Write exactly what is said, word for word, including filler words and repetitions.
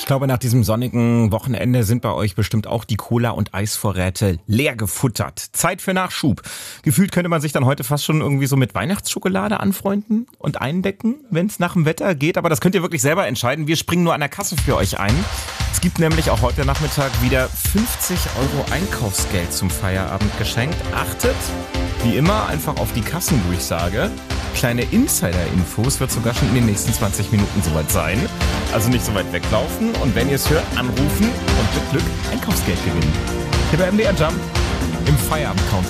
glaube, nach diesem sonnigen Wochenende sind bei euch bestimmt auch die Cola- und Eisvorräte leer gefuttert. Zeit für Nachschub. Gefühlt könnte man sich dann heute fast schon irgendwie so mit Weihnachtsschokolade anfreunden und eindecken, wenn es nach dem Wetter geht. Aber das könnt ihr wirklich selber entscheiden. Wir springen nur an der Kasse für euch ein. Es gibt nämlich auch heute Nachmittag wieder fünfzig Euro Einkaufsgeld zum Feierabend geschenkt. Achtet, wie immer, einfach auf die Kassendurchsage. Kleine Insider-Infos wird sogar schon in den nächsten zwanzig Minuten soweit sein. Also nicht so weit weglaufen und wenn ihr es hört, anrufen und mit Glück Einkaufsgeld gewinnen. Hier bei M D R Jump im Feierabend-Countdown.